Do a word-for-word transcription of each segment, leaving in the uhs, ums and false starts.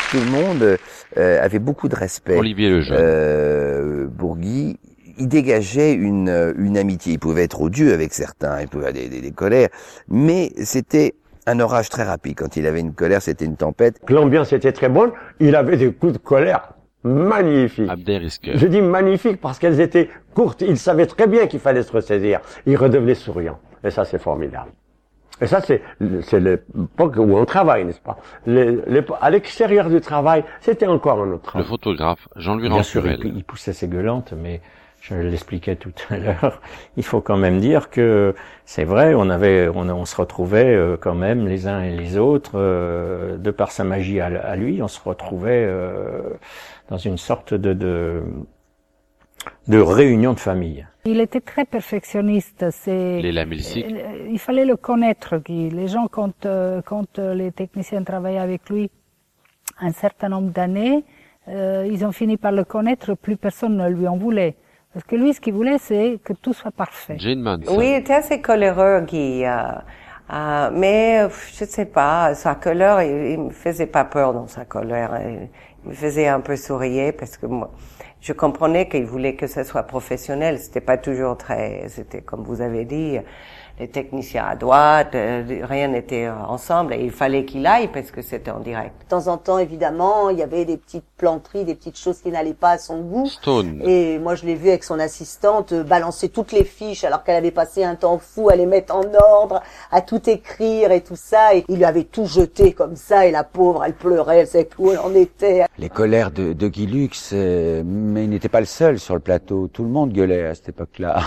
tout le monde euh, avait beaucoup de respect. Olivier Lejeune. Euh, pour Guy, il dégageait une, une amitié. Il pouvait être odieux avec certains, il pouvait avoir des, des, des colères, mais c'était un orage très rapide. Quand il avait une colère, c'était une tempête. L'ambiance était très bonne, il avait des coups de colère magnifiques. Abderrysqueur. Je dis magnifiques parce qu'elles étaient courtes, il savait très bien qu'il fallait se ressaisir. Il redevenait souriant, et ça c'est formidable. Et ça, c'est, c'est l'époque où on travaille, n'est-ce pas? Les, les, à l'extérieur du travail, c'était encore un autre travail. Le photographe Jean-Louis Bien sûr, Ransurel. il, il poussait ses gueulantes, mais je l'expliquais tout à l'heure. Il faut quand même dire que c'est vrai, on avait, on, on se retrouvait euh, quand même les uns et les autres, euh, de par sa magie à, à lui, on se retrouvait euh, dans une sorte de, de de réunion de famille. Il était très perfectionniste. C'est, Léla Milsic. il fallait le connaître, Guy. Les gens, quand, quand les techniciens travaillaient avec lui un certain nombre d'années, euh, ils ont fini par le connaître, plus personne ne lui en voulait. Parce que lui, ce qu'il voulait, c'est que tout soit parfait. Jane Manson. Oui, il était assez coléreux, Guy. Euh, euh, mais, je ne sais pas, sa colère, il, il me faisait pas peur dans sa colère. Il me faisait un peu sourire parce que moi, je comprenais qu'il voulait que ça soit professionnel. C'était pas toujours très, c'était comme vous avez dit, les techniciens à droite, rien n'était ensemble et il fallait qu'il aille parce que c'était en direct. De temps en temps, évidemment, il y avait des petites planteries, des petites choses qui n'allaient pas à son goût. Stone. Et moi, je l'ai vu avec son assistante euh, balancer toutes les fiches alors qu'elle avait passé un temps fou à les mettre en ordre, à tout écrire et tout ça. Et il lui avait tout jeté comme ça et la pauvre, elle pleurait, elle savait plus où elle en était. Les colères de, de Guy Lux, euh, mais il n'était pas le seul sur le plateau. Tout le monde gueulait à cette époque-là.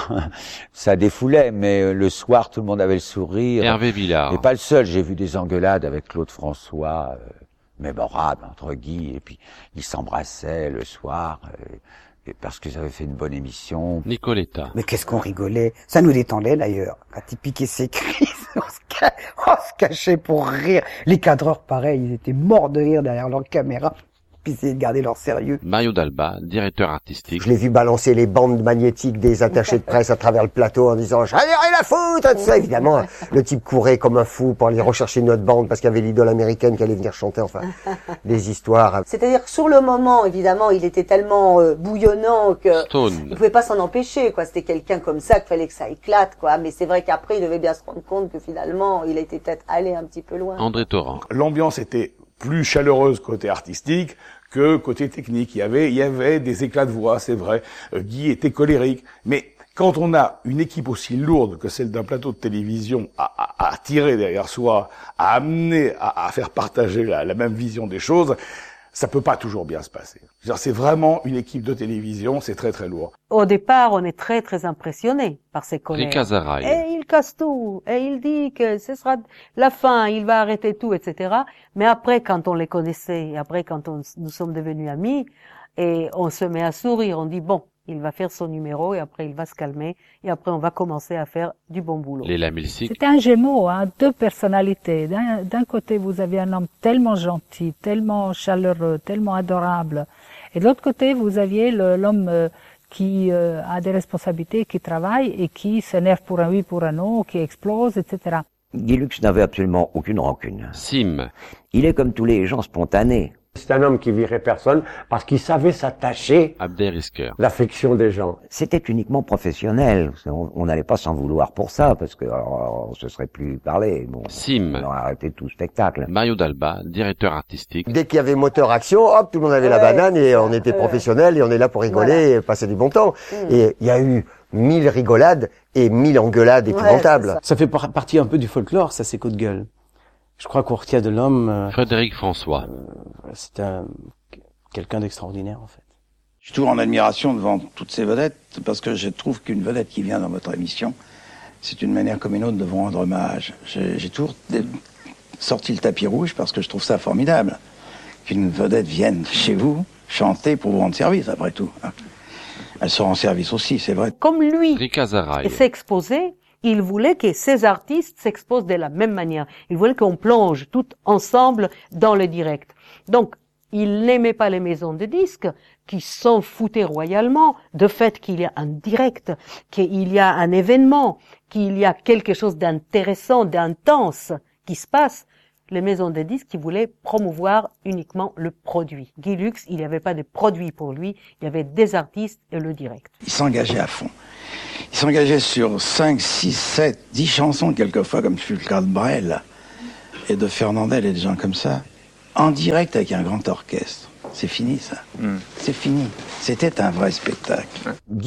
Ça défoulait, mais le soir, tout le monde avait le sourire. Hervé Villard. Et pas le seul. J'ai vu des engueulades avec Claude François, euh, mémorables entre Guy et puis ils s'embrassaient le soir euh, et parce qu'ils avaient fait une bonne émission. Nicoletta. Mais qu'est-ce qu'on rigolait. Ça nous détendait d'ailleurs. Quand il piquait ses crises, on se, ca... on se cachait pour rire. Les cadreurs, pareil, ils étaient morts de rire derrière leur caméra. Puis essayer de garder leur sérieux. Mario Dalba, directeur artistique. Je l'ai vu balancer les bandes magnétiques des attachés de presse à travers le plateau en disant « J'en ai rien à foutre !» Tout ça, évidemment, le type courait comme un fou pour aller rechercher une autre bande parce qu'il y avait l'idole américaine qui allait venir chanter, enfin, des histoires. C'est-à-dire que sur le moment, évidemment, il était tellement euh, bouillonnant que Stone. il pouvait pas s'en empêcher, quoi. C'était quelqu'un comme ça qu'il fallait que ça éclate, quoi. Mais c'est vrai qu'après, il devait bien se rendre compte que finalement, il était peut-être allé un petit peu loin. André Torrent. L'ambiance était plus chaleureuse côté artistique que côté technique. Il y avait, il y avait des éclats de voix, c'est vrai. Euh, Guy était colérique. Mais quand on a une équipe aussi lourde que celle d'un plateau de télévision à, à, à tirer derrière soi, à amener, à, à faire partager la, la même vision des choses, ça peut pas toujours bien se passer. C'est vraiment une équipe de télévision, c'est très très lourd. Au départ, on est très très impressionné par ses colères. Rika Zaraï. Et il casse tout, et il dit que ce sera la fin, il va arrêter tout, et cetera. Mais après, quand on les connaissait, et après quand on, nous sommes devenus amis, et on se met à sourire, on dit bon, il va faire son numéro, et après il va se calmer, et après on va commencer à faire du bon boulot. Léla Milsic. C'était un Gémeaux, hein, deux personnalités. D'un, d'un côté, vous aviez un homme tellement gentil, tellement chaleureux, tellement adorable. Et de l'autre côté, vous aviez le, l'homme euh, qui euh, a des responsabilités, qui travaille et qui s'énerve pour un oui, pour un non, qui explose, et cetera. Guy Lux n'avait absolument aucune rancune. Sim. Il est comme tous les gens spontanés. C'est un homme qui virait personne parce qu'il savait s'attacher Abderrysqueur. l'affection des gens. C'était uniquement professionnel. On n'allait pas s'en vouloir pour ça, parce que alors, on se serait plus parlé. Bon, Sim. on aurait arrêté tout spectacle. Mario Dalba, directeur artistique. Dès qu'il y avait moteur action, hop, tout le monde avait la banane et on était professionnels et on est là pour rigoler Voilà. et passer du bon temps. Mmh. Et il y a eu mille rigolades et mille engueulades épouvantables. Ouais, Ça fait par- partie un peu du folklore, ça, ces coups de gueule. Je crois qu'on retient de l'homme... Euh, Frédéric François. euh, c'est un quelqu'un d'extraordinaire, en fait. Je suis toujours en admiration devant toutes ces vedettes, parce que je trouve qu'une vedette qui vient dans votre émission, c'est une manière comme une autre de vous rendre hommage. J'ai, j'ai toujours dé- sorti le tapis rouge parce que je trouve ça formidable. Qu'une vedette vienne chez vous chanter pour vous rendre service, après tout. Elle se rend service aussi, c'est vrai. Comme lui Rika Zaraï. s'exposait, il voulait que ces artistes s'exposent de la même manière. Il voulait qu'on plonge tout ensemble dans le direct. Donc, il n'aimait pas les maisons de disques qui s'en foutaient royalement de fait qu'il y a un direct, qu'il y a un événement, qu'il y a quelque chose d'intéressant, d'intense qui se passe. les maisons de disques qui voulaient promouvoir uniquement le produit. Guy Lux, il n'y avait pas de produit pour lui, il y avait des artistes et le direct. Il s'engageait à fond. Il s'engageait sur cinq, six, sept, dix chansons quelquefois, comme fut le cas de Brel et de Fernandel et des gens comme ça, en direct avec un grand orchestre. C'est fini ça. Mm. C'est fini. C'était un vrai spectacle.